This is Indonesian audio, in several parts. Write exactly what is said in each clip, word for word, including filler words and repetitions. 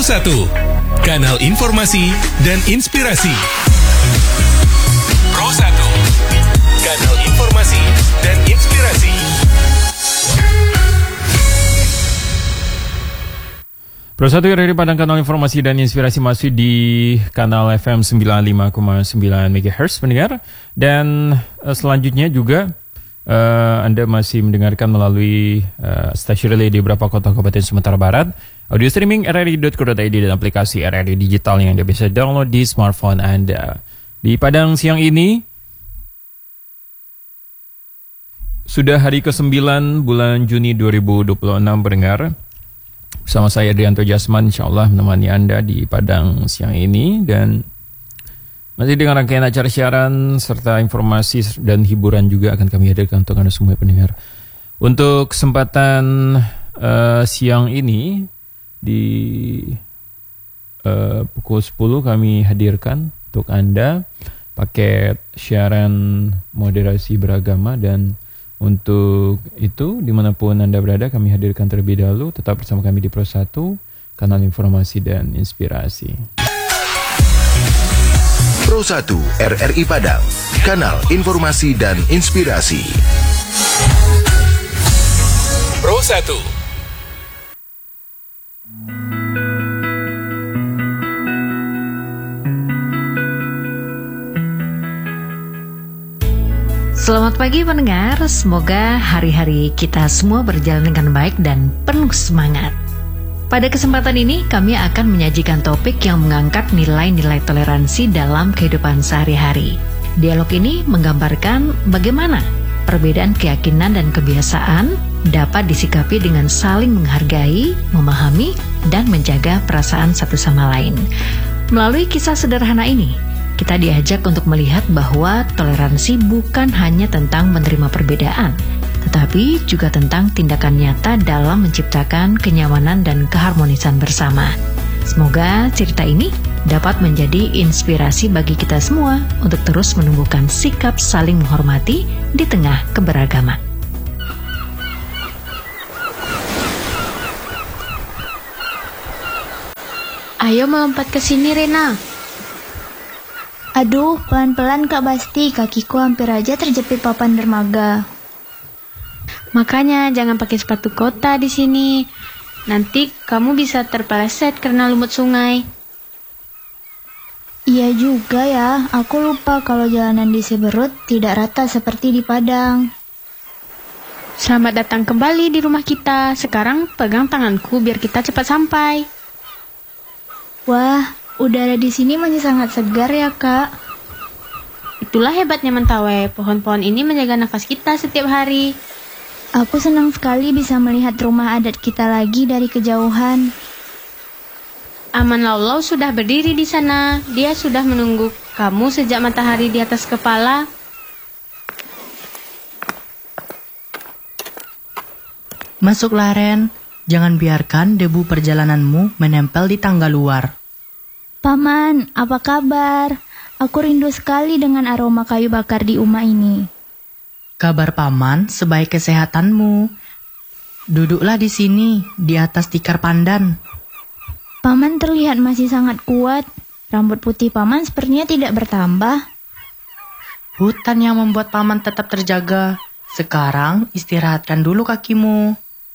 satu, kanal informasi dan inspirasi. Pro satu, kanal informasi dan inspirasi. Pro satu R R I Padang, kanal informasi dan inspirasi, masih di kanal F M sembilan puluh lima koma sembilan megahertz pendengar. Dan uh, selanjutnya juga uh, Anda masih mendengarkan melalui uh, stasiun relay di beberapa kota kabupaten Sumatera Barat, audio streaming r r i dot co dot i d dan aplikasi R R I digital yang Anda bisa download di smartphone Anda. Di Padang siang ini sudah hari kesembilan bulan Juni dua ribu dua puluh enam pendengar. Bersama saya Adrianto Jasman, insyaAllah menemani Anda di Padang siang ini. Dan masih dengan rangkaian acara siaran serta informasi dan hiburan juga akan kami hadirkan untuk Anda semua pendengar. Untuk kesempatan uh, siang ini di uh, pukul sepuluh kami hadirkan untuk Anda paket siaran moderasi beragama. Dan untuk itu, dimanapun Anda berada, kami hadirkan terlebih dahulu. Tetap bersama kami di Pro satu, kanal informasi dan inspirasi. Pro satu R R I Padang, kanal informasi dan inspirasi. Pro satu. Selamat pagi pendengar, semoga hari-hari kita semua berjalan dengan baik dan penuh semangat. Pada kesempatan ini kami akan menyajikan topik yang mengangkat nilai-nilai toleransi dalam kehidupan sehari-hari. Dialog ini menggambarkan bagaimana perbedaan keyakinan dan kebiasaan dapat disikapi dengan saling menghargai, memahami, dan menjaga perasaan satu sama lain. Melalui kisah sederhana ini, kita diajak untuk melihat bahwa toleransi bukan hanya tentang menerima perbedaan, tetapi juga tentang tindakan nyata dalam menciptakan kenyamanan dan keharmonisan bersama. Semoga cerita ini dapat menjadi inspirasi bagi kita semua untuk terus menumbuhkan sikap saling menghormati di tengah keberagaman. Ayo melompat ke sini, Rena. Aduh, pelan-pelan Kak Basti, kakiku hampir aja terjepit papan dermaga. Makanya jangan pakai sepatu kota di sini. Nanti kamu bisa terpeleset karena lumut sungai. Iya juga ya, aku lupa kalau jalanan di Siberut tidak rata seperti di Padang. Selamat datang kembali di rumah kita. Sekarang pegang tanganku biar kita cepat sampai. Wah, udara di sini masih sangat segar ya, Kak. Itulah hebatnya Mentawai. Pohon-pohon ini menjaga nafas kita setiap hari. Aku senang sekali bisa melihat rumah adat kita lagi dari kejauhan. Aman Laulau sudah berdiri di sana. Dia sudah menunggu kamu sejak matahari di atas kepala. Masuklah, Ren. Jangan biarkan debu perjalananmu menempel di tangga luar. Paman, apa kabar? Aku rindu sekali dengan aroma kayu bakar di rumah ini. Kabar Paman sebaik kesehatanmu. Duduklah di sini, di atas tikar pandan. Paman terlihat masih sangat kuat. Rambut putih Paman sepertinya tidak bertambah. Hutan yang membuat Paman tetap terjaga. Sekarang istirahatkan dulu kakimu.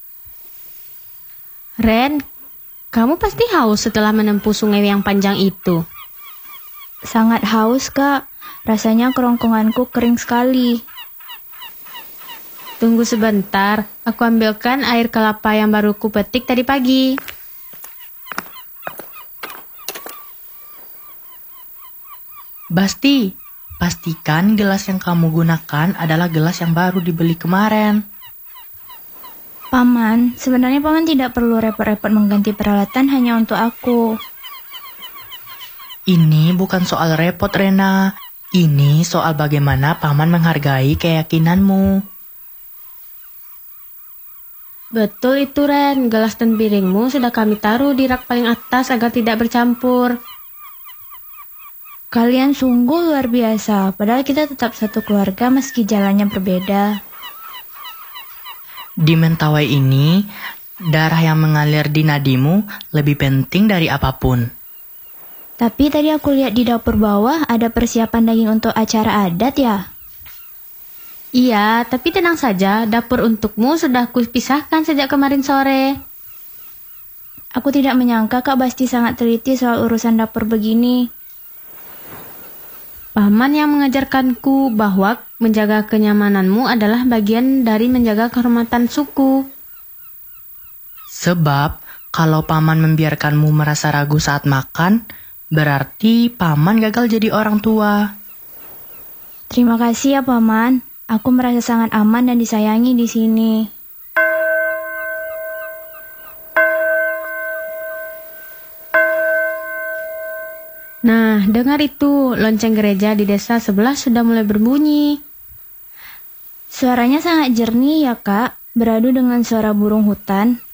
Ren, kamu pasti haus setelah menempuh sungai yang panjang itu. Sangat haus, Kak. Rasanya kerongkonganku kering sekali. Tunggu sebentar, aku ambilkan air kelapa yang baru kupetik tadi pagi. Basti, pastikan gelas yang kamu gunakan adalah gelas yang baru dibeli kemarin. Paman, sebenarnya Paman tidak perlu repot-repot mengganti peralatan hanya untuk aku. Ini bukan soal repot, Rena. Ini soal bagaimana Paman menghargai keyakinanmu. Betul itu, Ren. Gelas dan piringmu sudah kami taruh di rak paling atas agar tidak bercampur. Kalian sungguh luar biasa, padahal kita tetap satu keluarga meski jalannya berbeda. Di Mentawai ini, Darah yang mengalir di nadimu lebih penting dari apapun. Tapi tadi aku lihat di dapur bawah ada persiapan daging untuk acara adat ya. Iya, tapi tenang saja, dapur untukmu sudah kupisahkan sejak kemarin sore. Aku tidak menyangka Kak Basti sangat teliti soal urusan dapur begini. Paman yang mengajarkanku bahwa menjaga kenyamananmu adalah bagian dari menjaga kehormatan suku. Sebab kalau paman membiarkanmu merasa ragu saat makan, berarti paman gagal jadi orang tua. Terima kasih ya Paman. Aku merasa sangat aman dan disayangi di sini. Nah, dengar itu, lonceng gereja di desa sebelah sudah mulai berbunyi. Suaranya sangat jernih ya Kak, beradu dengan suara burung hutan.